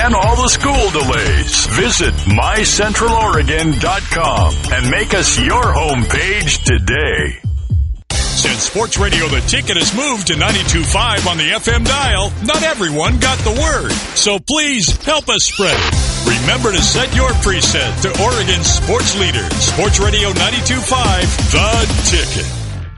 and all the school delays. Visit mycentraloregon.com and make us your homepage today. Since Sports Radio The Ticket has moved to 92.5 on the FM dial, not everyone got the word. So please help us spread it. Remember to set your preset to Oregon's sports leader, Sports Radio 92.5, The Ticket.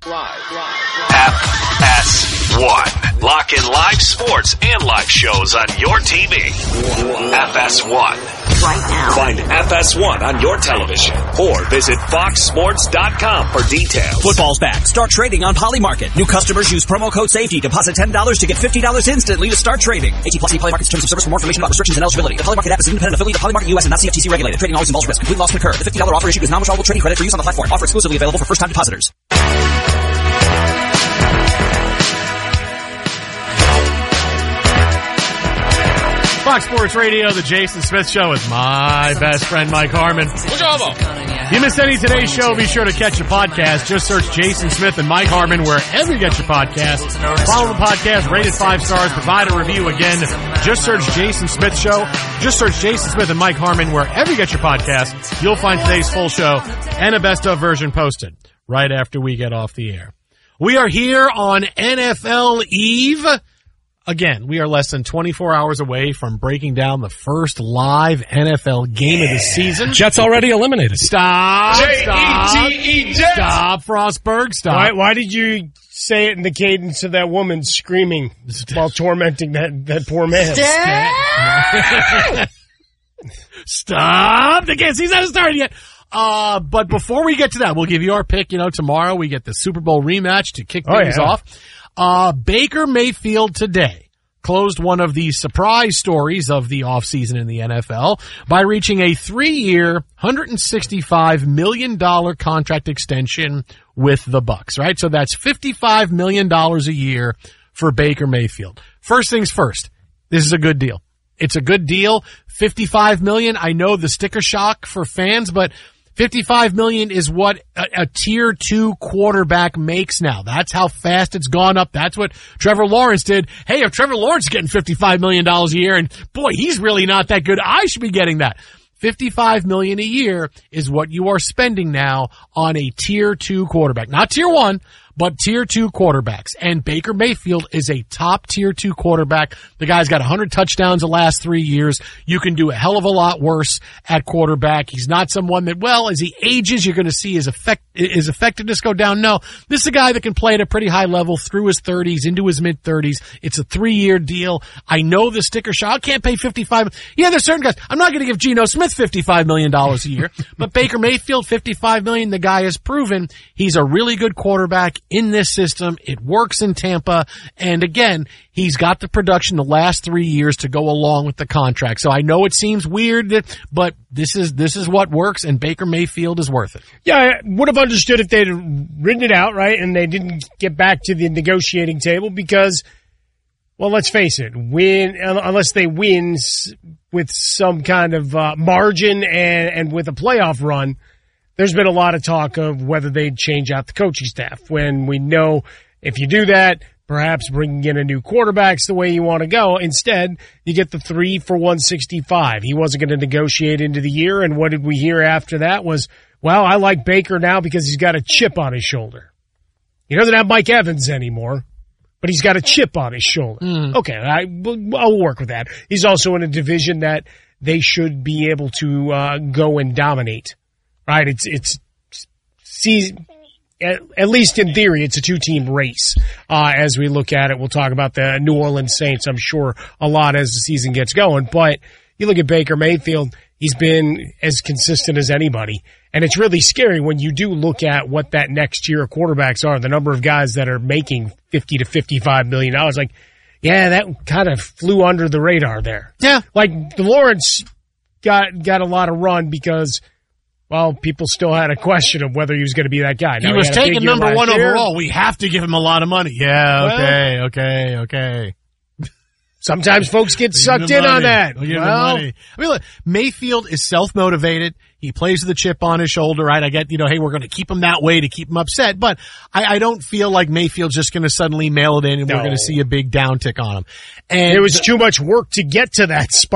FS1. Lock in live sports and live shows on your TV. FS1. Right now. Find FS1 on your television or visit foxsports.com for details. Football's back. Start trading on Polymarket. New customers use promo code SAFETY. Deposit $10 to get $50 instantly to start trading. 18 plus Polymarket's terms of service for more information about restrictions and eligibility. The Polymarket app is an independent affiliate of Polymarket US and not CFTC regulated. Trading always involves risk. Complete loss can occur. The $50 offer issued is non-withdrawable trading credit for use on the platform. Offer exclusively available for first-time depositors. Fox Sports Radio, the Jason Smith Show with my best friend, Mike Harmon. You missed any of today's show, be sure to catch the podcast. Just search Jason Smith and Mike Harmon wherever you get your podcast. Follow the podcast, rate it 5 stars, provide a review. Again, just search Jason Smith Show. Just search Jason Smith and Mike Harmon wherever you get your podcast. You'll find today's full show and a best of version posted right after we get off the air. We are here on NFL Eve. Again, we are less than 24 hours away from breaking down the first live NFL game of the season. Jets already eliminated. Stop, J-E-T-E, Jets. Stop, Frostberg, stop. Why did you say it in the cadence of that woman screaming while tormenting that poor man? Stop! The game season hasn't started yet. But before we get to that, we'll give you our pick. Tomorrow we get the Super Bowl rematch to kick things off. Baker Mayfield today closed one of the surprise stories of the offseason in the NFL by reaching a 3-year, $165 million contract extension with the Bucs, right? So that's $55 million a year for Baker Mayfield. First things first, this is a good deal. It's a good deal. $55 million. I know the sticker shock for fans, but $55 million is what a tier 2 quarterback makes now. That's how fast it's gone up. That's what Trevor Lawrence did. Hey, if Trevor Lawrence is getting $55 million a year, and boy, he's really not that good, I should be getting that. $55 million a year is what you are spending now on a tier 2 quarterback. Not tier 1, but tier 2 quarterbacks. And Baker Mayfield is a top tier 2 quarterback. The guy's got 100 touchdowns the last 3 years. You can do a hell of a lot worse at quarterback. He's not someone that, well, as he ages, you're going to see his effectiveness go down. No, this is a guy that can play at a pretty high level through his 30s, into his mid-30s. It's a 3-year deal. I know the sticker shock. I can't pay $55. Yeah, there's certain guys. I'm not going to give Geno Smith $55 million a year, but Baker Mayfield, $55 million. The guy has proven he's a really good quarterback in this system. It works in Tampa. And again, he's got the production the last 3 years to go along with the contract. So I know it seems weird, but this is what works, and Baker Mayfield is worth it. Yeah, I would have understood if they'd written it out, right, and they didn't get back to the negotiating table because, well, let's face it, unless they win with some kind of margin and with a playoff run, there's been a lot of talk of whether they'd change out the coaching staff. When we know if you do that, perhaps bringing in a new quarterback's the way you want to go. Instead, you get the 3 for $165. He wasn't going to negotiate into the year, and what did we hear after that was, well, I like Baker now because he's got a chip on his shoulder. He doesn't have Mike Evans anymore, but he's got a chip on his shoulder. Okay, I'll work with that. He's also in a division that they should be able to go and dominate. Right, at least in theory, it's a 2-team race. As we look at it, we'll talk about the New Orleans Saints, I'm sure, a lot as the season gets going. But you look at Baker Mayfield, he's been as consistent as anybody. And it's really scary when you do look at what that next tier of quarterbacks are, the number of guys that are making $50 to $55 million. Like, yeah, that kind of flew under the radar there. Yeah. Like, Lawrence got a lot of run because, well, people still had a question of whether he was going to be that guy. Now, he was taken number 1 overall. We have to give him a lot of money. Yeah, okay. Sometimes folks get sucked in on that. I mean, look, Mayfield is self-motivated. He plays with a chip on his shoulder, right? I get, hey, we're going to keep him that way to keep him upset. But I don't feel like Mayfield's just going to suddenly mail it in and we're going to see a big downtick on him. And it was too much work to get to that spot.